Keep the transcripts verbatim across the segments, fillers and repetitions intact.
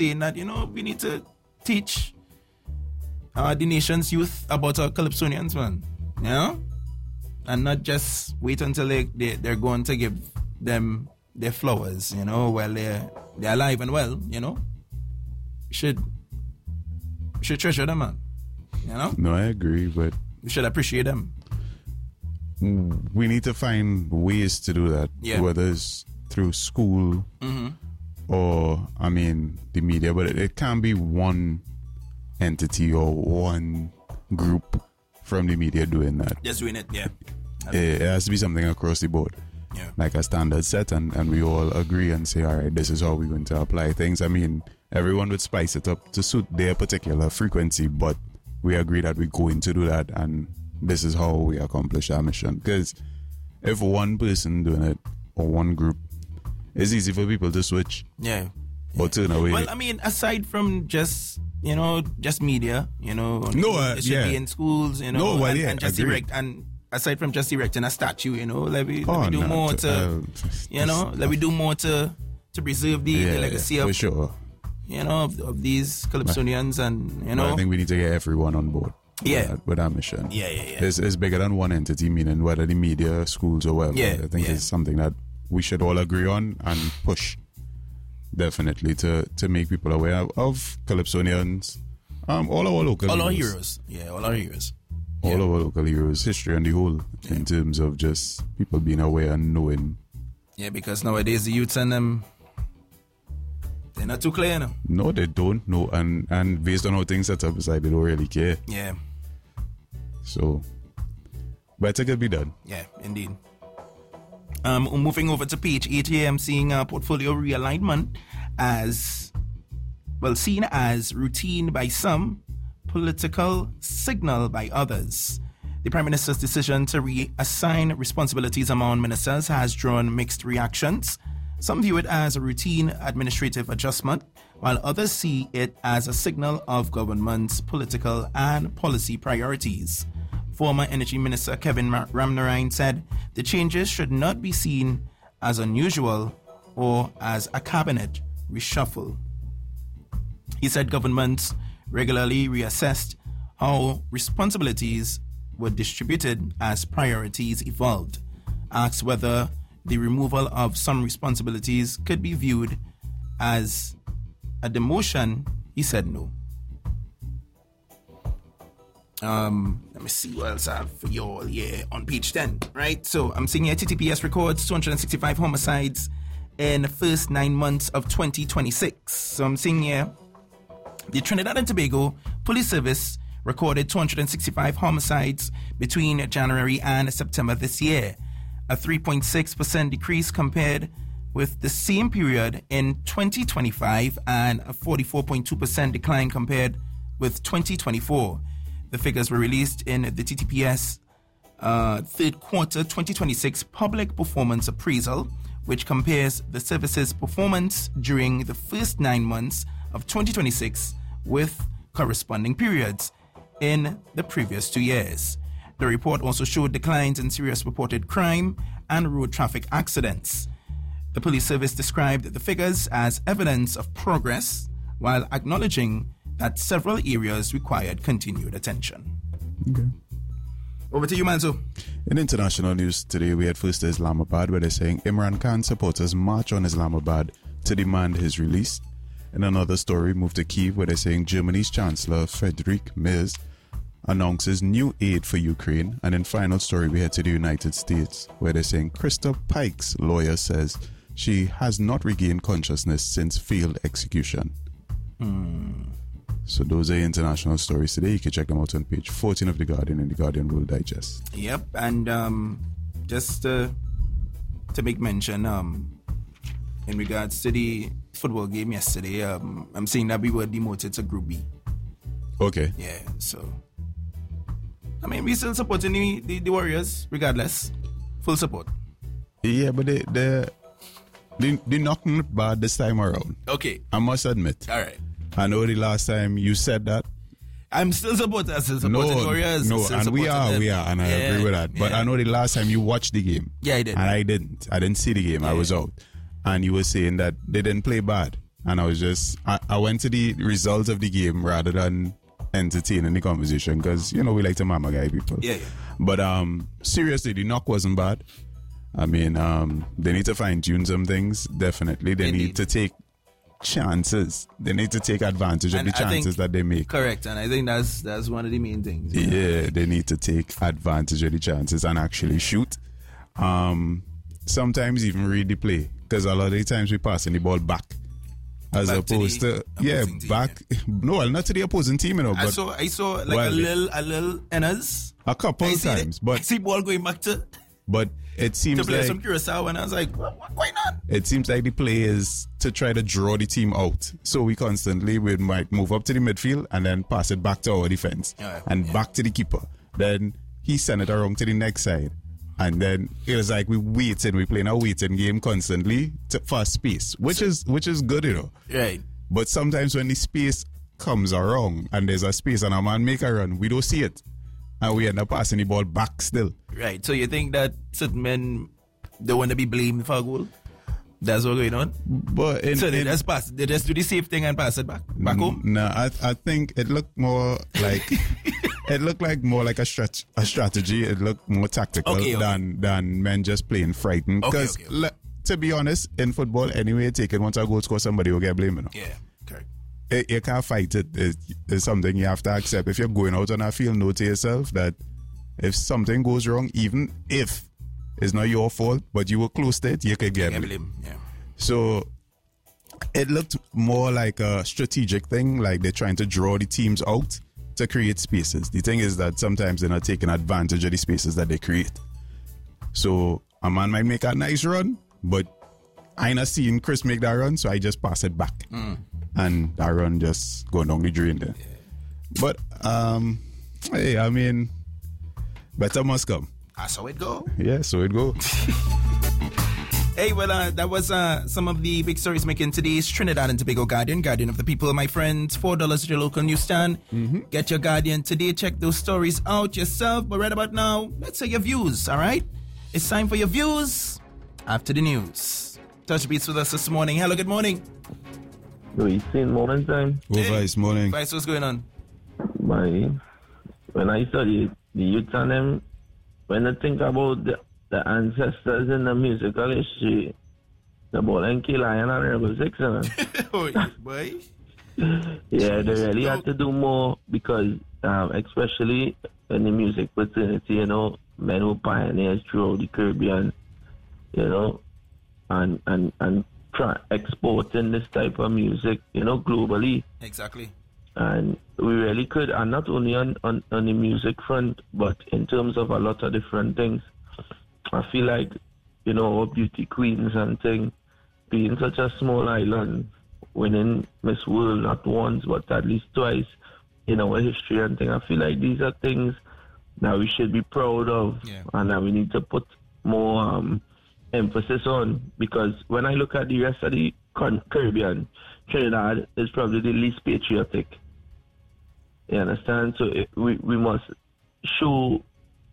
saying that, you know, we need to teach uh, the nation's youth about our Calypsonians, man. You know? And not just wait until they, they, they're going to give them their flowers, you know, while they're, they're alive and well, you know? We should, we should treasure them, man. You know? No, I agree, but we should appreciate them. We need to find ways to do that, yeah. whether it's through school mm-hmm. or, I mean, the media, but it, it can't be one entity or one group from the media doing that. Just doing it, yeah. It, it has to be something across the board. Yeah. Like a standard set, and, and we all agree and say, all right, this is how we're going to apply things. I mean, everyone would spice it up to suit their particular frequency, but we agree that we're going to do that, and this is how we accomplish our mission. Because if one person doing it or one group, it's easy for people to switch. Yeah. Or turn away. Well, I mean, aside from just, you know, just media, you know, no, uh, it should yeah. be in schools, you know, no, well, and, yeah, and just agreed. erect, and aside from just erecting a statue, you know, let me, oh, let me do no, more to, uh, you know, let me do more to to preserve the, yeah, the legacy yeah, of, for sure. you know, of, of these Calypsonians, and you know, but I think we need to get everyone on board. Yeah, with, with our mission. Yeah, yeah, yeah. It's, it's bigger than one entity, meaning whether the media, schools, or whatever. Yeah, I think yeah. it's something that we should all agree on and push. Definitely to to make people aware of, of Calypsonians, um, all our local all heroes. our heroes, yeah, all our heroes, all yeah. our local heroes, history and the whole, yeah. in terms of just people being aware and knowing. Yeah, because nowadays the youths and them, they're not too clear now. No, they don't know, and and based on how things set up, it's like they don't really care. Yeah. So, better could be done. Yeah, indeed. Um, moving over to page eight here, I'm seeing a portfolio realignment as, well, seen as routine by some, political signal by others. The Prime Minister's decision to reassign responsibilities among ministers has drawn mixed reactions. Some view it as a routine administrative adjustment, while others see it as a signal of government's political and policy priorities. Former Energy Minister Kevin Ramnarine said the changes should not be seen as unusual or as a cabinet reshuffle. He said governments regularly reassessed how responsibilities were distributed as priorities evolved. Asked whether the removal of some responsibilities could be viewed as a demotion, he said no. Um, let me see what else I have for you all here on page ten, right? So I'm seeing here T T P S records two hundred sixty-five homicides in the first nine months of twenty twenty-six. So I'm seeing here the Trinidad and Tobago Police Service recorded two hundred sixty-five homicides between January and September this year, a three point six percent decrease compared with the same period in twenty twenty-five and a forty-four point two percent decline compared with twenty twenty-four. The figures were released in the T T P S uh, third quarter twenty twenty-six public performance appraisal, which compares the service's performance during the first nine months of twenty twenty-six with corresponding periods in the previous two years. The report also showed declines in serious reported crime and road traffic accidents. The police service described the figures as evidence of progress, while acknowledging that several areas required continued attention. Okay. Over to you, Manzo. In international news today, we had first Islamabad, where they're saying Imran Khan supporters march on Islamabad to demand his release. In another story, move to Kyiv, where they're saying Germany's Chancellor Friedrich Merz announces new aid for Ukraine. And in final story, we head to the United States, where they're saying Krista Pike's lawyer says she has not regained consciousness since failed execution. Hmm. So those are international stories today. You can check them out on page fourteen of The Guardian and The Guardian World Digest. Yep, and um, just uh, to make mention, um, in regards to the football game yesterday, um, I'm seeing that we were demoted to Group B. Okay. Yeah, so I mean, we still supporting the, the, the Warriors, regardless. Full support. Yeah, but they they they they're not bad this time around. Okay. I must admit. All right. I know the last time you said that. I'm still supporting, still supporting no, Warriors. No, still and we are, them. we are, and I yeah, agree with that. But yeah. I know the last time you watched the game. Yeah, I did. And I didn't. I didn't see the game. Yeah. I was out. And you were saying that they didn't play bad. and I was just I, I went to the results of the game rather than entertaining the conversation because you know we like to mama guy people. Yeah, yeah. But um, seriously, the knock wasn't bad. I mean, um, they need to fine tune some things. Definitely, they Indeed. need to take chances. They need to take advantage And of the I think- chances that they make. Correct, and I think that's that's one of the main things. you know. Yeah, they need to take advantage of the chances and actually shoot. Um, sometimes even read the play because a lot of the times we passing the ball back as Back to opposed the to, yeah opposing team, back. No, well, not to the opposing team, you know, I but saw I saw like well, a little a little inners. a couple I see times. the, I But see ball going back to but it to seems play like some Curacao, and I was like, what, what going on? it seems like the play is to try to draw the team out. So we constantly we might move up to the midfield and then pass it back to our defense Yeah, and yeah. back to the keeper. Then he sent it around to the next side. And then it was like we waiting, we playing a waiting game constantly to, for space, which is which is good, you know. Right. But sometimes when the space comes around and there's a space and a man make a run, we don't see it. And we end up passing the ball back still. Right. So you think that certain men don't want to be blamed for a goal? That's what's going on. But in, So they in- just pass. They just do the safe thing and pass it back back home. No, I I think it looked more like it looked like more like a strat- a strategy. It looked more tactical Okay, okay. than than men just playing frightened. Okay, Because okay, okay. to be honest, in football, anyway, taking once a goal score, somebody will get blamed. You know? Yeah. Correct. You, you can't fight it. It's, it's something you have to accept. If you're going out on a field, know to yourself that if something goes wrong, even if it's not your fault, but you were close to it, you could get Yeah, blamed. blame. Yeah. So it looked more like a strategic thing, like they're trying to draw the teams out to create spaces. The thing is that sometimes they're not taking advantage of the spaces that they create. So a man might make a nice run, but I not seen Chris make that run, so I just pass it back. And that run just going down the drain there. But, um, hey, I mean, better must come. That's how it go. Yeah, so it go. Hey, well, uh, that was uh, some of the big stories making today's Trinidad and Tobago Guardian. Guardian of the People, my friends. four dollars at your local newsstand. Get your Guardian today. Check those stories out yourself. But right about now, let's say your views, all right? It's time for your views after the news. Touch beats with us this morning. Hello, good morning. We seen moment time. Go Vice, morning. Vice, what's going on? My when I study the youth and them, when I think about the, the ancestors in the musical history, the Bolenki Lion and Rebel Six, you know. Oh, boy. Yeah, they really had to do more because, um, especially in the music fraternity, you know, men who pioneers throughout the Caribbean, you know, and and and try exporting this type of music, you know, globally. Exactly. And we really could, and not only on, on, on the music front, but in terms of a lot of different things. I feel like, you know, our beauty queens and thing, being such a small island, winning Miss World not once, but at least twice in our history and thing. I feel like these are things that we should be proud of, Yeah. and that we need to put more um, emphasis on, because when I look at the rest of the Con- Caribbean, Trinidad is probably the least patriotic. You understand? So it, we, we must show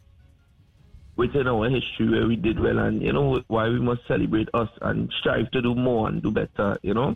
within our history where we did well, and you know why we must celebrate us and strive to do more and do better, you know.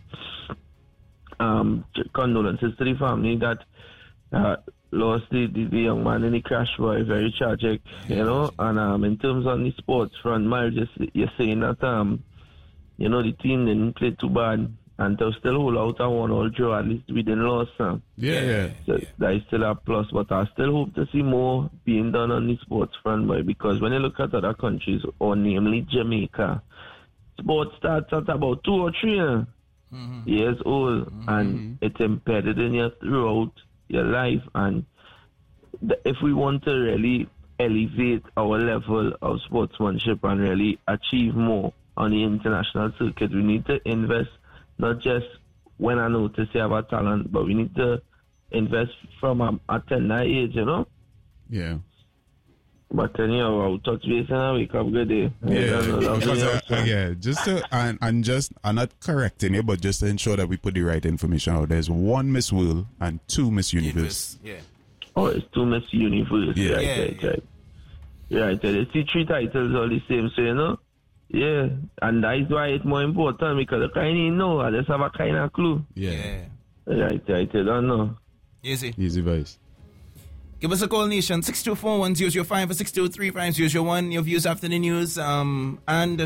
Um, condolences to the family that uh, lost the, the, the young man in the crash, boy. Very tragic, you know. And um, in terms on the sports front, Miles, just you're saying that um, you know, the team didn't play too bad, and they'll still hold out and one all draw. At least we didn't lose. Uh. Yeah, yeah. So that is still a plus, but I still hope to see more being done on the sports front, boy, because when you look at other countries, or namely Jamaica, sports starts at about two or three uh, mm-hmm. years old, mm-hmm. and it's embedded in you throughout your life. And the, if we want to really elevate our level of sportsmanship and really achieve more on the international circuit, we need to invest not just when I notice you have a talent, but we need to invest from a, a tender age, you know? Yeah. But anyhow, I'll touch base and I'll wake up good day. Yeah, because uh, uh, yeah, just to, and, and just, I'm not correcting it, but just to ensure that we put the right information out. There's one Miss World and two Miss Universe. Yeah. Oh, it's two Miss Universe. Yeah. Right, Yeah, right, yeah. right. Right, right. It's the three titles all the same, so you know, Yeah, and that is why it's more important because you kind of know, I just have a kind of clue. Yeah. Yeah. Right, right, you don't know. Easy. Easy voice. Give us a call, Nation. six two four one zero zero five or six two three five zero zero one. Your views after the news. Um, and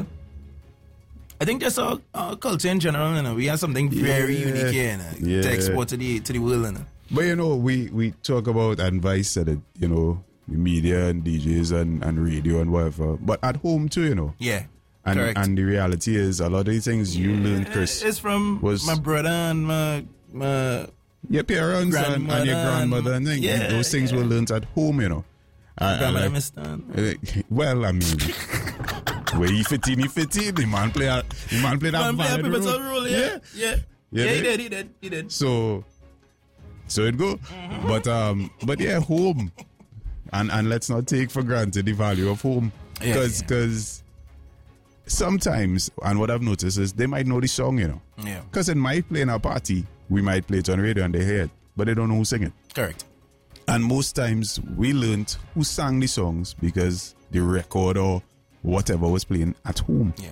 I think just our, our culture in general, you know, we have something very Yeah. unique here, you know, Yeah. to export to the to the world. You know. But you know, we, we talk about advice that it, you know, the media and D Js and, and radio and whatever. But at home too, you know. Yeah. And correct. and the reality is a lot of the things you learned, Chris. It's from was- my brother and my my Your parents and, and your grandmother grandmother and things. yeah, Those things yeah. were learned at home, you know. Uh, grandmother like- understand. Uh, well, I mean, where he fit in, he fit in. The man play, a- the man play that Man play a valid pivotal role. role, yeah. Yeah. Yeah, Yeah, he they- did, he did, he did. So, so it go. Mm-hmm. But um, but yeah, home, and and let's not take for granted the value of home, Yeah, because yeah. because sometimes, and what I've noticed is they might know the song, you know, Yeah. because it might play in a party, we might play it on radio and they hear it, but they don't know who sing it. Correct. And most times we learned who sang the songs because the record or whatever was playing at home. Yeah.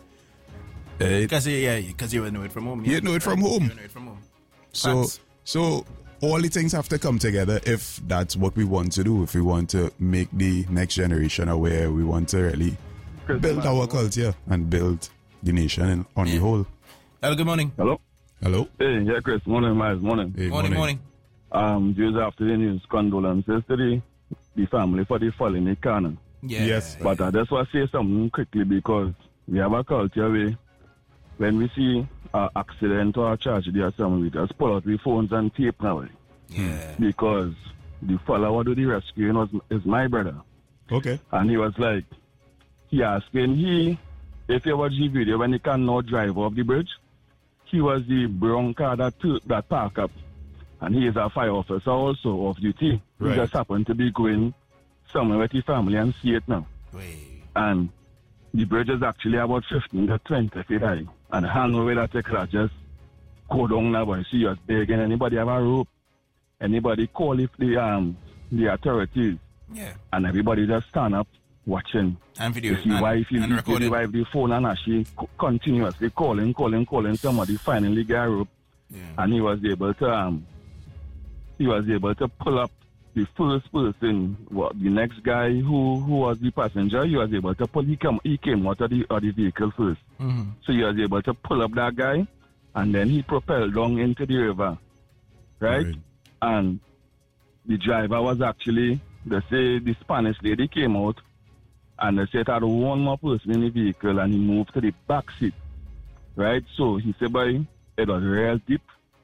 Uh, Because yeah, because you would know it from home. You know it from home. You would know it from home. so, Facts. so all the things have to come together if that's what we want to do. If we want to make the next generation aware, we want to really build our culture and build the nation in, on the whole. Hello, good morning. Hello? Hello. Hey, yeah, Chris. Morning, Miles. Morning. Hey, Morning, morning. Um, just after the news, condolences to the, the family for the fall in the cannon. Yeah. Yes. But I just want to say something quickly because we have a culture where when we see an accident or a tragedy or something, we just pull out the phones and tape now. Yeah. Because the fellow who do the rescuing was is my brother. Okay. And he was like, he asking he, if you watch the video, when he cannot drive off the bridge, he was the brown car that, took, that parked up. And he is a fire officer also off duty. Right. He just happened to be going somewhere with his family and see it now. Wait. And the bridge is actually about fifteen to twenty feet high. And hang away that take that just go down now, but see us begging anybody have a rope. Anybody call if the um the authorities. Yeah. And everybody just stand up watching. And video. You see and, wife, you and see recorded. the wife, the phone, and she co- continuously calling, calling, calling. Somebody finally got a rope, Yeah. and he was able to um, he was able to pull up the first person. What the next guy who who was the passenger, he was able to pull. He come, he came out of the of the vehicle first, Mm-hmm. so he was able to pull up that guy, and then he propelled down into the river, right? Right. And the driver was actually, they say the Spanish lady came out and they said had one more person in the vehicle and he moved to the back seat, right? So he said, boy, it was real deep.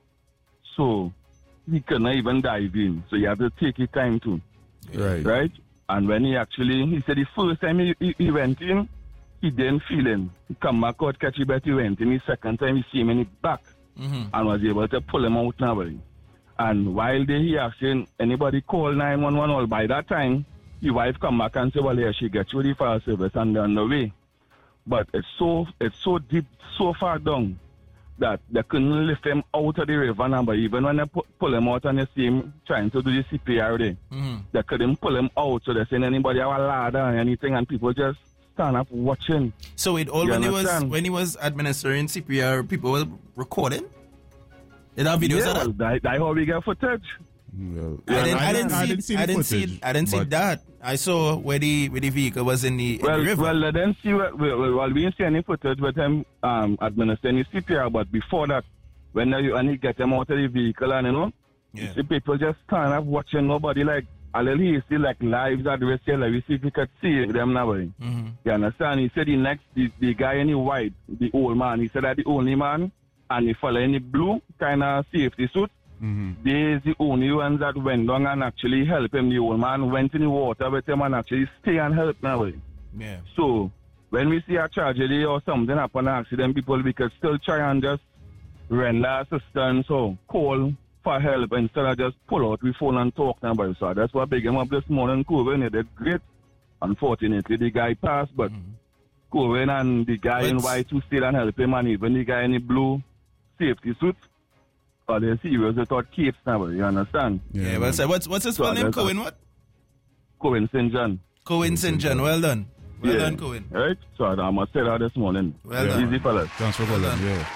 So he couldn't even dive in. So you have to take your time too, Right. right? And when he actually, he said the first time he, he, he went in, he didn't feel him. He come back out, catch him, but he went in. The second time he see him in the back Mm-hmm. and was able to pull him out now. Boy. And while they here saying anybody call nine one one, all by that time, your wife come back and say, well, yeah, she gets you the fire service and they're on the way. But it's so it's so deep, so far down that they couldn't lift him out of the river now. But even when they pu- pull him out and they see him trying to do the C P R there, Mm-hmm. they couldn't pull him out. So they're saying anybody have a ladder or anything, and people just stand up watching. So it all You when he was understand? when he was administering C P R, people were recording. Did that videos Yeah, of well, that? that, that's how we get footage. Well, I didn't, I didn't I see. didn't see I the didn't see. footage, I didn't see but- that. I saw where the where the vehicle was in the, in Well, the river. well, I didn't see. Well, well, well, we didn't see any footage with him um, administering his C P R. But before that, when you and he get him out of the vehicle, and you know, Yeah. you see people just stand up watching. Nobody like a little. He see like lives at risk. Like we see if we could see them now. Mm-hmm. You understand? He said the next, the, the guy in the white, the old man. He said that the only man, and the fella in the blue kind of safety suit. Mhm. They is the only ones that went down and actually help him. The old man went in the water with him and actually stay and help now. Yeah. So when we see a tragedy or something happen, an accident, people we could still try and just render assistance or call for help instead of just pull out the phone and talk now. About it. So that's what big him up this morning. Coven, he did great. Unfortunately, the guy passed, but Mm-hmm. Coven and the guy in But- white who stayed and help him, and even the guy in the blue safety suit. Or they serious, they thought capes now. You understand? Yeah. man. well, so what's what's his So full name? that's- Cohen what? Coven Saint John. Cohen Saint John. Well done. Well yeah. done, Cohen. Right? So I, I must say that this morning. Well yeah. done. Easy, fellas. Thanks for calling, Well done. yeah.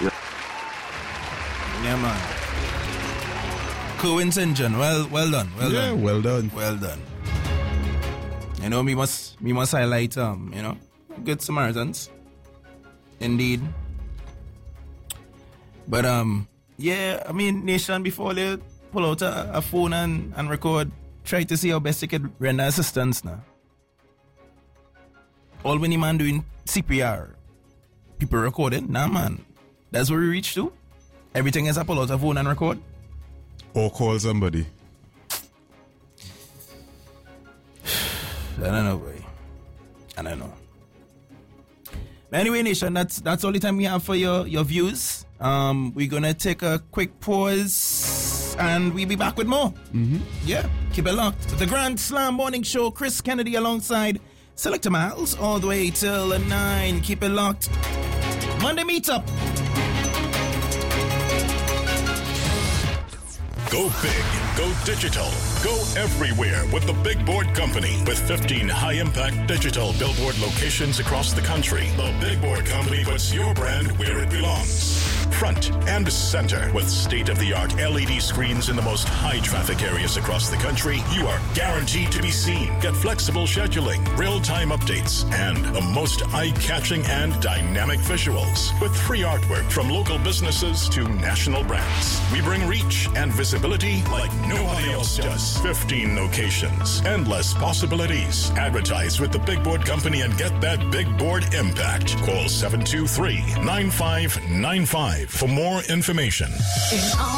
Yeah, man. Cohen Saint John, well, well done, well yeah, done. well done. Well done. You know, we must, we must highlight, um, you know, good Samaritans. Indeed. But, um, yeah, I mean, Nation, before they pull out a, a phone and, and record, try to see how best they could render assistance now. All when the man doing C P R, people recording, nah, man. That's where we reach to. Everything is a pull out a phone and record. Or call somebody. I don't know, boy. I don't know. Anyway, Nation, that's that's all the time we have for your, your views. Um, we're gonna take a quick pause and we'll be back with more. Mm-hmm. Yeah, keep it locked. The Grand Slam Morning Show, Chris Kennedy alongside Selector Miles, all the way till nine. Keep it locked. Monday Meetup. Go big, go digital, go everywhere with the Big Board Company. With fifteen high-impact digital billboard locations across the country, the Big Board Company puts your brand where it belongs. Front and center with state-of-the-art L E D screens in the most high-traffic areas across the country, you are guaranteed to be seen. Get flexible scheduling, real-time updates, and the most eye-catching and dynamic visuals with free artwork from local businesses to national brands. We bring reach and visibility like nobody else does. fifteen locations, endless possibilities. Advertise with the Big Board Company and get that big board impact. Call seven two three, nine five nine five for more information. In all